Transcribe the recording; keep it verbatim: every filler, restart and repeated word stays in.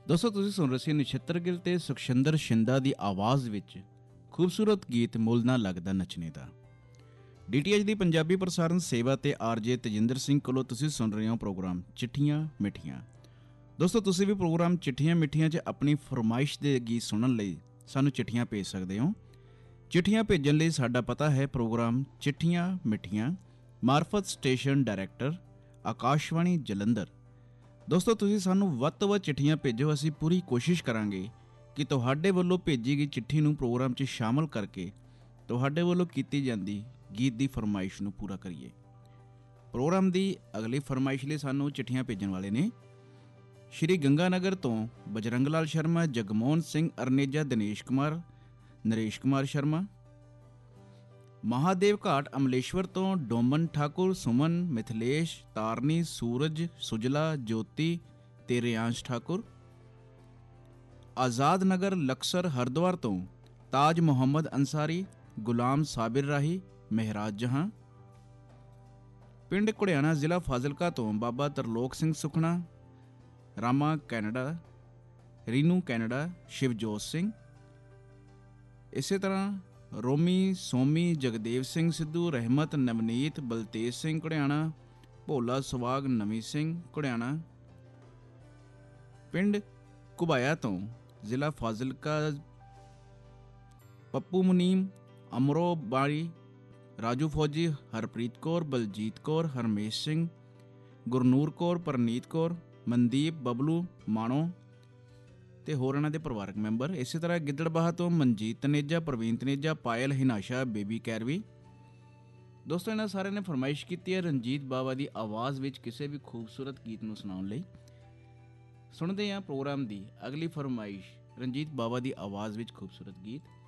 ਦੋਸਤੋ ਤੁਸੀਂ ਸੁਣ ਰਹੇ ਸੀ ਨਛੱਤਰ ਗਿੱਲ ਤੇ ਸੁਖਸ਼ਿੰਦਰ ਸ਼ਿੰਦਾ ਦੀ ਆਵਾਜ਼ ਵਿੱਚ ਖੂਬਸੂਰਤ ਗੀਤ ਮੁੱਲ ਨਾ ਲੱਗਦਾ ਨੱਚਣੇ ਦਾ। ਡੀਟੀਐਚ ਦੀ ਪੰਜਾਬੀ ਪ੍ਰਸਾਰਣ ਸੇਵਾ ਤੇ ਆਰਜੇ ਤੇਜਿੰਦਰ ਸਿੰਘ ਕੋਲੋਂ ਤੁਸੀਂ ਸੁਣ ਰਹੇ ਹੋ ਪ੍ਰੋਗਰਾਮ ਚਿੱਠੀਆਂ ਮਿੱਠੀਆਂ। ਦੋਸਤੋ ਤੁਸੀਂ ਵੀ ਪ੍ਰੋਗਰਾਮ ਚਿੱਠੀਆਂ ਮਿੱਠੀਆਂ 'ਚ ਆਪਣੀ ਫਰਮਾਇਸ਼ ਦੇ ਗੀਤ ਸੁਣਨ ਲਈ ਸਾਨੂੰ ਚਿੱਠੀਆਂ ਭੇਜ ਸਕਦੇ ਹੋ। ਚਿੱਠੀਆਂ ਭੇਜਣ ਲਈ ਸਾਡਾ ਪਤਾ ਹੈ ਪ੍ਰੋਗਰਾਮ ਚਿੱਠੀਆਂ ਮਿੱਠੀਆਂ, ਮਾਰਫਤ ਸਟੇਸ਼ਨ ਡਾਇਰੈਕਟਰ ਆਕਾਸ਼ਵਾਣੀ ਜਲੰਧਰ। ਦੋਸਤੋ ਤੁਸੀਂ ਸਾਨੂੰ ਵੱਧ ਤੋਂ ਵੱਧ ਚਿੱਠੀਆਂ ਭੇਜੋ। ਅਸੀਂ ਪੂਰੀ ਕੋਸ਼ਿਸ਼ ਕਰਾਂਗੇ ਕਿ ਤੁਹਾਡੇ ਵੱਲੋਂ ਭੇਜੀ ਗਈ ਚਿੱਠੀ ਨੂੰ ਪ੍ਰੋਗਰਾਮ 'ਚ ਸ਼ਾਮਲ ਕਰਕੇ ਤੁਹਾਡੇ ਵੱਲੋਂ ਕੀਤੀ ਜਾਂਦੀ ਗੀਤ ਦੀ ਫਰਮਾਇਸ਼ ਨੂੰ ਪੂਰਾ ਕਰੀਏ। ਪ੍ਰੋਗਰਾਮ ਦੀ ਅਗਲੀ ਫਰਮਾਇਸ਼ ਲਈ ਸਾਨੂੰ ਚਿੱਠੀਆਂ ਭੇਜਣ ਵਾਲੇ ਨੇ ਸ਼੍ਰੀ ਗੰਗਾਨਗਰ ਤੋਂ ਬਜਰੰਗ ਲਾਲ ਸ਼ਰਮਾ, ਜਗਮੋਹਨ ਸਿੰਘ ਅਰਨੇਜਾ, ਦਿਨੇਸ਼ ਕੁਮਾਰ, ਨਰੇਸ਼ ਕੁਮਾਰ ਸ਼ਰਮਾ। ਮਹਾਦੇਵ ਘਾਟ ਅਮਲੇਸ਼ਵਰ ਤੋਂ ਡੋਮਨ ਠਾਕੁਰ, ਸੁਮਨ, ਮਿਥਲੇਸ਼, ਤਾਰਨੀ, ਸੂਰਜ, ਸੁਜਲਾ, ਜੋਤੀ ਤੇ ਰਿਆਂਸ਼ ਠਾਕੁਰ। ਆਜ਼ਾਦ ਨਗਰ ਲਕਸਰ ਹਰਿਦੁਆਰ ਤੋਂ ਤਾਜ ਮੁਹੰਮਦ ਅੰਸਾਰੀ, ਗੁਲਾਮ ਸਾਬਿਰ ਰਾਹੀ, ਮਹਿਰਾਜ ਜਹਾਂ। ਪਿੰਡ ਘੁੜਿਆਣਾ ਜ਼ਿਲ੍ਹਾ ਫਾਜ਼ਿਲਕਾ ਤੋਂ ਬਾਬਾ ਤਰਲੋਕ ਸਿੰਘ ਸੁਖਣਾ, ਰਾਮਾ ਕੈਨੇਡਾ, ਰੀਨੂ ਕੈਨੇਡਾ, ਸ਼ਿਵਜੋਤ ਸਿੰਘ। ਇਸੇ ਤਰ੍ਹਾਂ ਰੋਮੀ, ਸੋਮੀ, ਜਗਦੇਵ ਸਿੰਘ ਸਿੱਧੂ, ਰਹਿਮਤ, ਨਵਨੀਤ, ਬਲਤੇਜ ਸਿੰਘ ਘੁੜਿਆਣਾ, ਭੋਲਾ ਸੁਵਾਗ, ਨਵੀਂ ਸਿੰਘ ਘੁੜਿਆਣਾ। ਪਿੰਡ ਘੁਬਾਇਆ ਤੋਂ ਜ਼ਿਲ੍ਹਾ ਫਾਜ਼ਿਲਕਾ ਪੱਪੂ ਮੁਨੀਮ, ਅਮਰੋ ਬਾਰੀ, ਰਾਜੂ ਫੌਜੀ, ਹਰਪ੍ਰੀਤ ਕੌਰ, ਬਲਜੀਤ ਕੌਰ, ਹਰਮੇਸ਼ ਸਿੰਘ, ਗੁਰਨੂਰ ਕੌਰ, ਪਰਨੀਤ ਕੌਰ, ਮਨਦੀਪ, ਬਬਲੂ ਮਾਣੋ ਤੇ ਹੋਰ ਇਹਨਾਂ ਦੇ ਪਰਿਵਾਰਕ ਮੈਂਬਰ। ਇਸੇ ਤਰ੍ਹਾਂ ਗਿੱਦੜਬਾਹਾ ਤੋਂ ਮਨਜੀਤ ਤਨੇਜਾ, ਪ੍ਰਵੀਨ ਤਨੇਜਾ, ਪਾਇਲ, ਹਿਨਾਸ਼ਾ, ਬੇਬੀ ਕੈਰਵੀ। ਦੋਸਤੋ ਇਹਨਾਂ ਸਾਰਿਆਂ ਨੇ ਫਰਮਾਇਸ਼ ਕੀਤੀ ਹੈ ਰਣਜੀਤ ਬਾਵਾ ਦੀ ਆਵਾਜ਼ ਵਿੱਚ ਕਿਸੇ ਵੀ ਖੂਬਸੂਰਤ ਗੀਤ ਨੂੰ ਸੁਣਾਉਣ ਲਈ। ਸੁਣਦੇ ਹਾਂ ਪ੍ਰੋਗਰਾਮ ਦੀ ਅਗਲੀ ਫਰਮਾਇਸ਼ ਰਣਜੀਤ ਬਾਵਾ ਦੀ ਆਵਾਜ਼ ਵਿੱਚ ਖੂਬਸੂਰਤ ਗੀਤ।